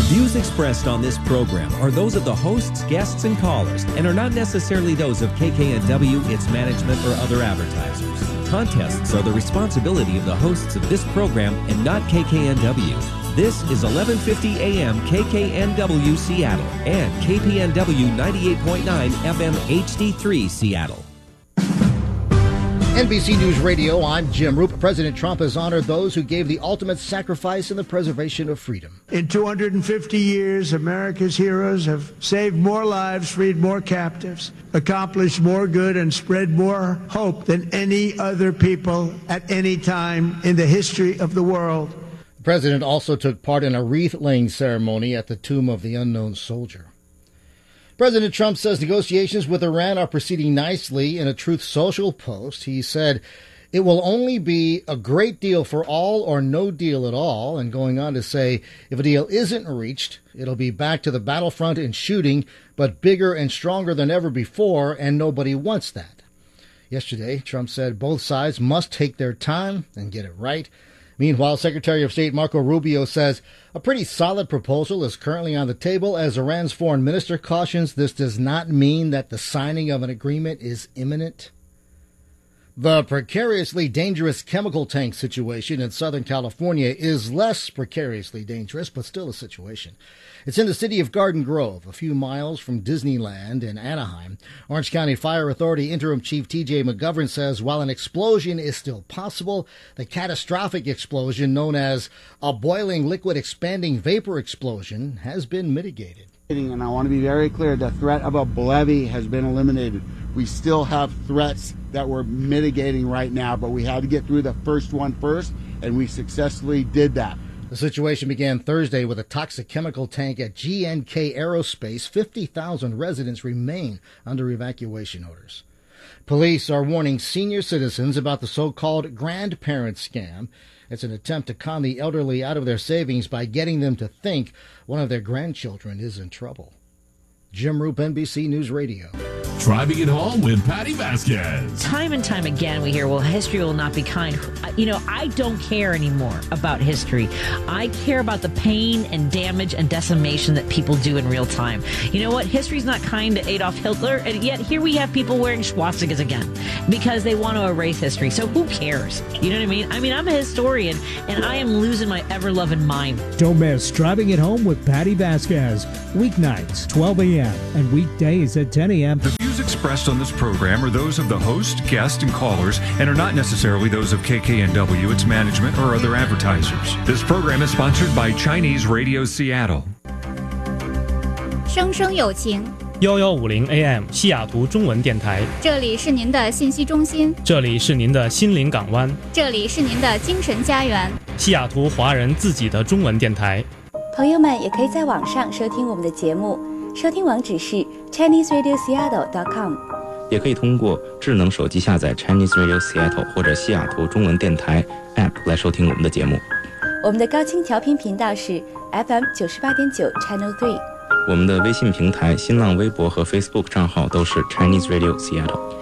The views expressed on this program are those of the hosts, guests, and callers, and are not necessarily those of KKNW, its management, or other advertisers. Contests are the responsibility of the hosts of this program and not KKNW. This is 1150 AM KKNW Seattle and KPNW 98.9 FM HD3 Seattle. NBC News Radio, I'm Jim Roop. President Trump has honored those who gave the ultimate sacrifice in the preservation of freedom. In 250 years, America's heroes have saved more lives, freed more captives, accomplished more good, and spread more hope than any other people at any time in the history of the world. The president also took part in a wreath-laying ceremony at the tomb of the unknown soldier. President Trump says negotiations with Iran are proceeding nicely. In a Truth Social post, he said, "It will only be a great deal for all or no deal at all," and going on to say, if a deal isn't reached, it'll be back to the battlefront and shooting, but bigger and stronger than ever before, and nobody wants that. Yesterday, Trump said both sides must take their time and get it right. Meanwhile, Secretary of State Marco Rubio says a pretty solid proposal is currently on the table as Iran's foreign minister cautions this does not mean that the signing of an agreement is imminent. The precariously dangerous chemical tank situation in Southern California is less precariously dangerous, but still a situation. It's in the city of Garden Grove, a few miles from Disneyland in Anaheim. Orange County Fire Authority Interim Chief T.J. McGovern says while an explosion is still possible, the catastrophic explosion known as a boiling liquid expanding vapor explosion has been mitigated. And I want to be very clear, the threat of a levee has been eliminated. We still have threats that we're mitigating right now, but we had to get through the first one first, and we successfully did that. The situation began Thursday with a toxic chemical tank at GNK Aerospace. 50,000 residents remain under evacuation orders. Police are warning senior citizens about the so-called grandparent scam. It's an attempt to con the elderly out of their savings by getting them to think one of their grandchildren is in trouble. Jim Roop, NBC News Radio. Driving it home with Patty Vasquez. Time and time again we hear, well, history will not be kind. You know, I don't care anymore about history. I care about the pain and damage and decimation that people do in real time. You know what? History's not kind to Adolf Hitler, and yet here we have people wearing swastikas again because they want to erase history. So who cares? You know what I mean? I mean, I'm a historian, and I am losing my ever-loving mind. Don't miss Driving It Home with Patty Vasquez. Weeknights, 12 a.m. and weekdays at 10 a.m. The views expressed on this program are those of the host, guests, and callers and are not necessarily those of KKNW, its management, or other advertisers. This program is sponsored by Chinese Radio Seattle. 生生有情 1150 AM 西雅图中文电台， 这里是您的信息中心， 这里是您的心灵港湾， 这里是您的精神家园， 西雅图华人自己的中文电台。 朋友们也可以在网上收听我们的节目，收听网址是 ChineseRadioSeattle.com， 也可以通过智能手机下载 Chinese Radio Seattle 或者西雅图中文电台 App 来收听我们的节目。 我们的高清调频频道是 FM 98.9 Channel 3。 我们的微信平台、新浪微博和 Facebook 账号都是 Chinese Radio Seattle。